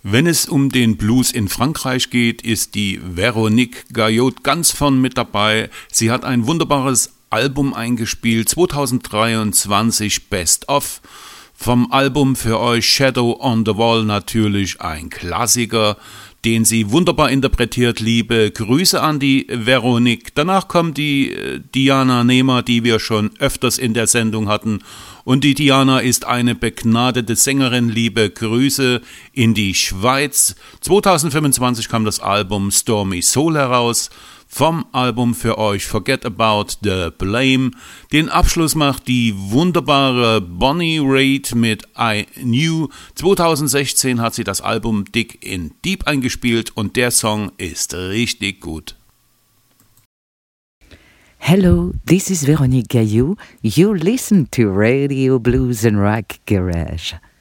Wenn es um den Blues in Frankreich geht, ist die Véronique Gaillot ganz vorn mit dabei. Sie hat ein wunderbares Album eingespielt, 2023 Best of. Vom Album für euch Shadow on the Wall natürlich ein Klassiker, den sie wunderbar interpretiert. Liebe Grüße an die Véronique. Danach kommt die Diana Nehmer, die wir schon öfters in der Sendung hatten. Und die Diana ist eine begnadete Sängerin. Liebe Grüße in die Schweiz. 2025 kam das Album Stormy Soul heraus. Vom Album für euch Forget About the Blame. Den Abschluss macht die wunderbare Bonnie Raitt mit I Knew. 2016 hat sie das Album Dick in Deep eingespielt und der Song ist richtig gut. Hello, this is Véronique Gaillot. You listen to Radio Blues and Rock Garage.